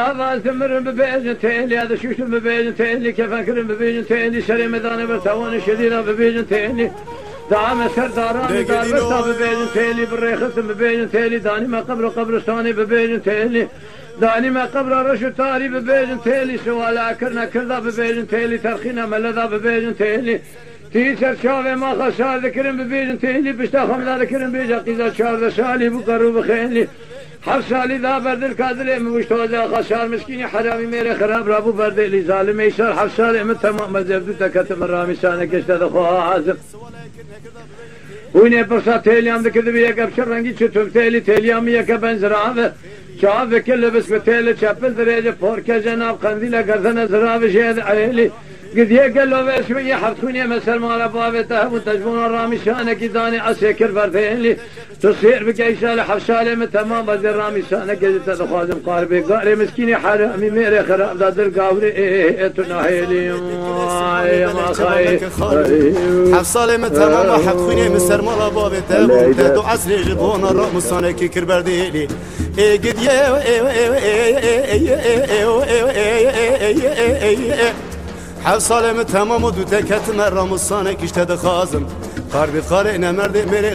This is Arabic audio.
زمرن ببيجن تيلي هذا شوشن ببيجن تيلي كيف أكرم ببيجن تيلي شري ميدان برتوان شديدة ببيجن تيلي دعم سرداران دار برتا ببيجن تيلي بالريخص ببيجن تيلي داني ما قبرستاني ببيجن تيلي داني ما قبر رشد تاري ببيجن تيلي سوالا كرنا كردا ببيجن تيلي ترخينا ملدا ببيجن تيلي تيسر شاوه ما خسار ذكرن ببيجن تيلي بشتا خمدا ذكرن بيجا قيزا شارد سالي بقرو بخيلي حف سالی دا بردل کادله موشتوزا خسار مسکینی حرامی میره خراب رابو بردلی ظالم ایشار حف سالی من تمام مزبدو تکتم رامی سانه کشته دخواه حازم وینه پرسا تیلیام دکده بیه کبشر رنگی چطور تیلیامی یکه بنزرابه چاوه کل بس به تیل چپل دریجه پورکه جناب قندیل گردن زرابه شهد عیلی قد يقلوا باسمي حفتوني مثل ما لبابته وتجبون الرامي شانك داني عسكر فرثين تصير بكيشال حفشالي من تمام بدر رامي شانك قد تدخل قاربي قاري مسكيني حرامي ميري خراب داد القاوري تناهيلي ما خايف حفصالي من تمام حفتوني مثل ما لبابته وتدو عسري جبون الرامي شانك كربرديلي قد حفصالي من تمام ودو تكت مرة مصانك اشتد خازم قاربي خاري نمرد